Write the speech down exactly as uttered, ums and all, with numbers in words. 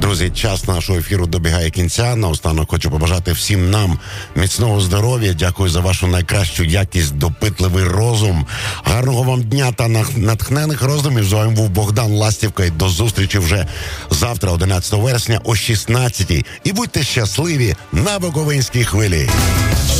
Друзі, час нашого ефіру добігає кінця. Наостанок хочу побажати всім нам міцного здоров'я. Дякую за вашу найкращу якість, допитливий розум. Гарного вам дня та натхнених роздумів. З вами був Богдан Ластівка. І до зустрічі вже завтра, одинадцятого вересня о шістнадцятій. І будьте щасливі на Буковинській хвилі.